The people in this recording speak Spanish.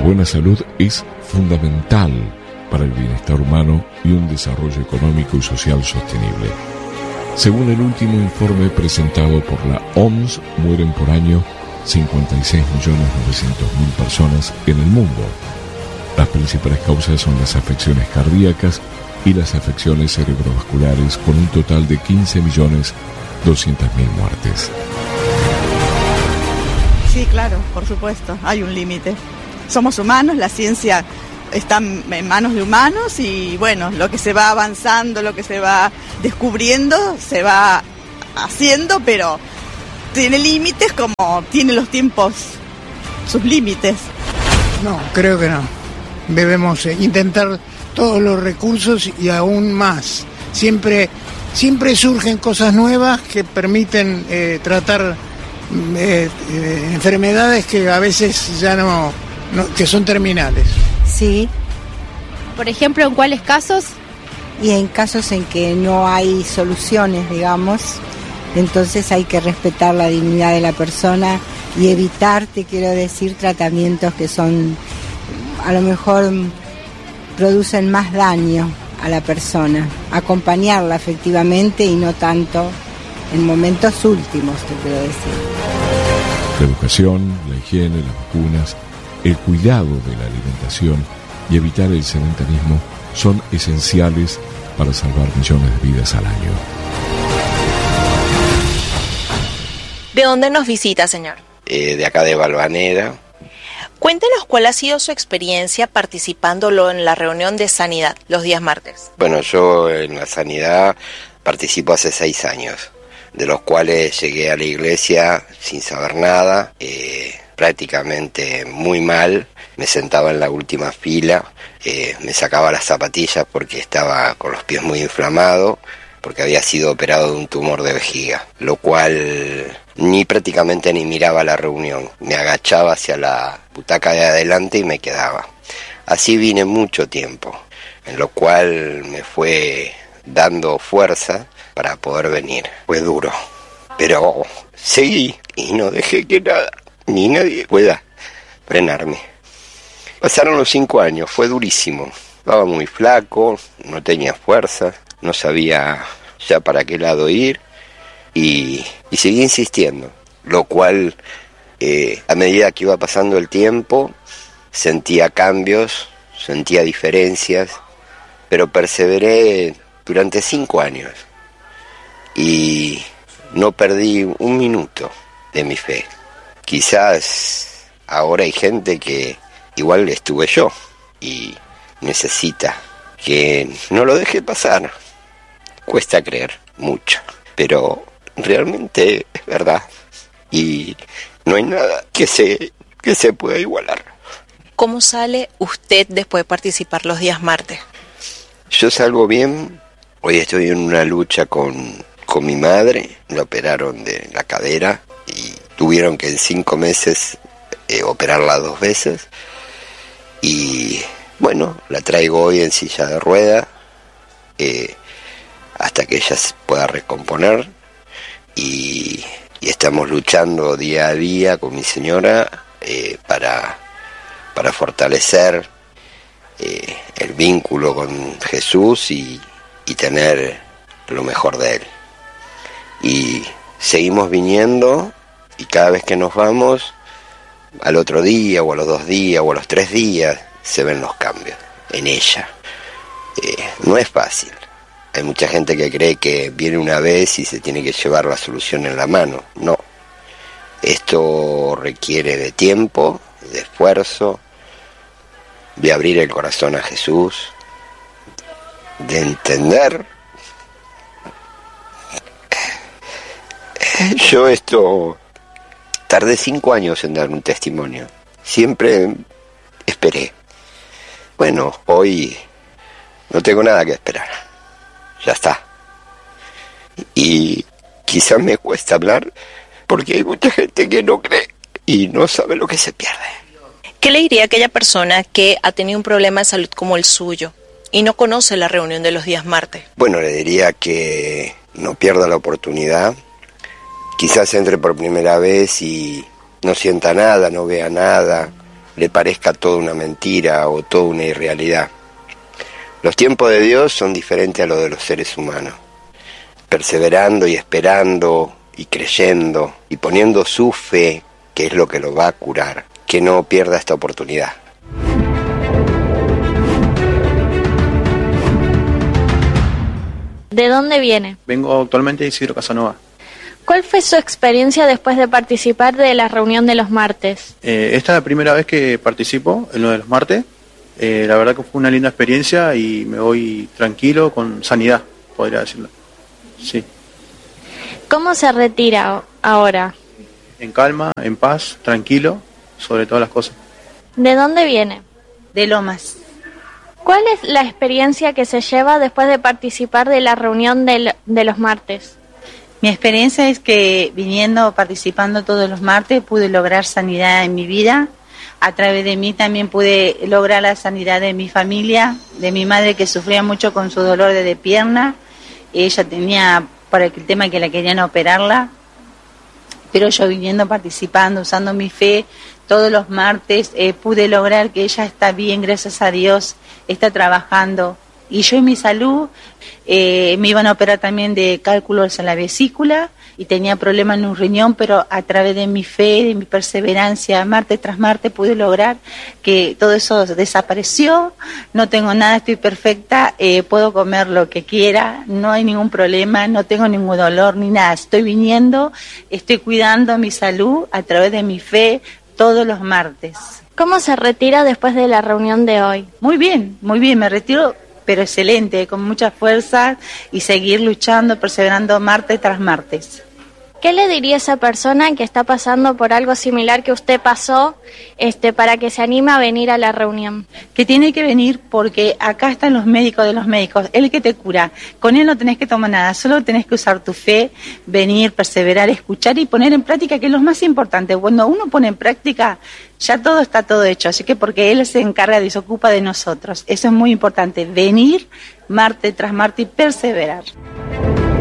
buena salud es fundamental para el bienestar humano y un desarrollo económico y social sostenible. Según el último informe presentado por la OMS, mueren por año 56.900.000 personas en el mundo. Las principales causas son las afecciones cardíacas y las afecciones cerebrovasculares, con un total de 15.200.000 muertes. Sí, claro, por supuesto, hay un límite. Somos humanos, la ciencia está en manos de humanos y bueno, lo que se va avanzando, lo que se va descubriendo, se va haciendo, pero tiene límites como tiene los tiempos, sus límites. No, creo que no. Debemos intentar todos los recursos y aún más. Siempre surgen cosas nuevas que permiten tratar enfermedades que a veces ya no, que son terminales. Sí. Por ejemplo, ¿en cuáles casos? Y en casos en que no hay soluciones, digamos, entonces hay que respetar la dignidad de la persona y evitar, te quiero decir, tratamientos que son, a lo mejor, producen más daño a la persona. Acompañarla efectivamente y no tanto en momentos últimos, te quiero decir. La educación, la higiene, las vacunas, el cuidado de la alimentación y evitar el sedentarismo son esenciales para salvar millones de vidas al año. ¿De dónde nos visita, señor? De acá de Valvanera. Cuéntenos cuál ha sido su experiencia participándolo en la reunión de sanidad los días martes. Bueno, yo en la sanidad participo hace 6 años, de los cuales llegué a la iglesia sin saber nada, prácticamente muy mal. Me sentaba en la última fila, me sacaba las zapatillas porque estaba con los pies muy inflamados, porque había sido operado de un tumor de vejiga, lo cual prácticamente ni miraba la reunión. Me agachaba hacia la butaca de adelante y me quedaba. Así vine mucho tiempo, en lo cual me fue dando fuerza para poder venir. Fue duro, pero seguí y no dejé que nada ni nadie pueda frenarme. Pasaron los 5 años, fue durísimo. Estaba muy flaco, no tenía fuerza, no sabía ya para qué lado ir y seguí insistiendo, lo cual a medida que iba pasando el tiempo sentía cambios, sentía diferencias, pero perseveré durante 5 años y no perdí un minuto de mi fe. Quizás ahora hay gente que igual estuve yo y necesita que no lo deje pasar. Cuesta creer mucho, pero realmente es verdad y no hay nada que se pueda igualar. ¿Cómo sale usted después de participar los días martes? Yo salgo bien. Hoy estoy en una lucha con mi madre. La operaron de la cadera y tuvieron que en 5 meses operarla 2 veces. Y bueno, la traigo hoy en silla de ruedas hasta que ella se pueda recomponer. Y estamos luchando día a día con mi señora para fortalecer el vínculo con Jesús y tener lo mejor de Él. Y seguimos viniendo y cada vez que nos vamos, al otro día o a los 2 días o a los 3 días se ven los cambios en ella. No es fácil. Hay mucha gente que cree que viene una vez y se tiene que llevar la solución en la mano. No. Esto requiere de tiempo, de esfuerzo, de abrir el corazón a Jesús, de entender. Yo tardé 5 años en dar un testimonio. Siempre esperé. Bueno, hoy no tengo nada que esperar. Ya está. Y quizás me cuesta hablar porque hay mucha gente que no cree y no sabe lo que se pierde. ¿Qué le diría a aquella persona que ha tenido un problema de salud como el suyo y no conoce la reunión de los días martes? Bueno, le diría que no pierda la oportunidad. Quizás entre por primera vez y no sienta nada, no vea nada, le parezca toda una mentira o toda una irrealidad. Los tiempos de Dios son diferentes a los de los seres humanos. Perseverando y esperando y creyendo y poniendo su fe, que es lo que lo va a curar, que no pierda esta oportunidad. ¿De dónde viene? Vengo actualmente de Isidro Casanova. ¿Cuál fue su experiencia después de participar de la reunión de los martes? Esta es la primera vez que participo en lo de los martes. La verdad que fue una linda experiencia y me voy tranquilo, con sanidad, podría decirlo. Sí. ¿Cómo se retira ahora? En calma, en paz, tranquilo, sobre todas las cosas. ¿De dónde viene? De Lomas. ¿Cuál es la experiencia que se lleva después de participar de la reunión de los martes? Mi experiencia es que participando todos los martes, pude lograr sanidad en mi vida. A través de mí también pude lograr la sanidad de mi familia, de mi madre que sufría mucho con su dolor de pierna. Ella tenía, por el tema que la querían operarla, pero yo participando, usando mi fe, todos los martes pude lograr que ella está bien, gracias a Dios, está trabajando. Y yo en mi salud me iban a operar también de cálculos en la vesícula y tenía problemas en un riñón, pero a través de mi fe, de mi perseverancia, martes tras martes, pude lograr que todo eso desapareció. No tengo nada, estoy perfecta, puedo comer lo que quiera, no hay ningún problema, no tengo ningún dolor ni nada. Estoy cuidando mi salud a través de mi fe todos los martes. ¿Cómo se retira después de la reunión de hoy? Muy bien, me retiro, pero excelente, con mucha fuerza y seguir luchando, perseverando martes tras martes. ¿Qué le diría a esa persona que está pasando por algo similar que usted pasó, para que se anime a venir a la reunión? Que tiene que venir porque acá están los médicos de los médicos, él que te cura. Con él no tenés que tomar nada, solo tenés que usar tu fe, venir, perseverar, escuchar y poner en práctica, que es lo más importante. Cuando uno pone en práctica, ya está todo hecho. Así que porque él se encarga y se ocupa de nosotros. Eso es muy importante, venir martes tras martes y perseverar.